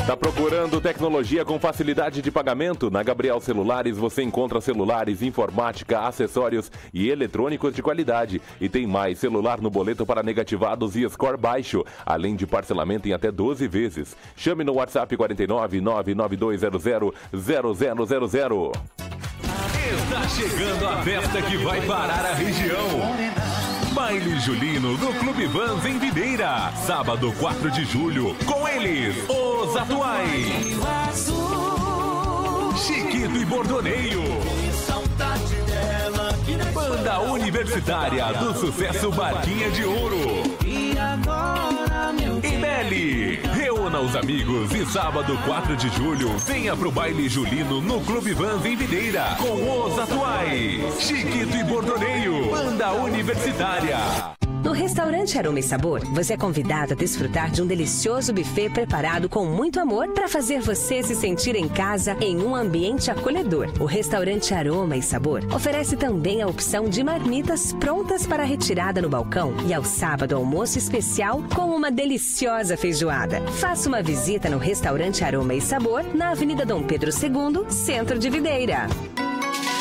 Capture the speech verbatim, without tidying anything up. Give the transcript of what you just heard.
Tá procurando tecnologia com facilidade de pagamento? Na Gabriel Celulares você encontra celulares, informática, acessórios e eletrônicos de qualidade. E tem mais, celular no boleto para negativados e score baixo, além de parcelamento em até doze vezes. Chame no WhatsApp quatro nove nove nove dois zero zero zero zero zero zero. Está chegando a festa que vai parar a região. Baile Julino do Clube Vans em Videira. Sábado, quatro de julho, com eles, Os Atuais, Chiquito e Bordoneio, Banda Universitária do Sucesso Barquinha de Ouro e Meli. Reúna os amigos e sábado, quatro de julho, venha pro Baile Julino no Clube Vans em Videira com Os Atuais, Chiquito e Bordoneio, Banda Universitária. No restaurante Aroma e Sabor, você é convidado a desfrutar de um delicioso buffet preparado com muito amor para fazer você se sentir em casa em um ambiente acolhedor. O restaurante Aroma e Sabor oferece também a opção de marmitas prontas para retirada no balcão e ao sábado almoço especial com uma deliciosa feijoada. Faça uma visita no restaurante Aroma e Sabor na Avenida Dom Pedro segundo, Centro de Videira.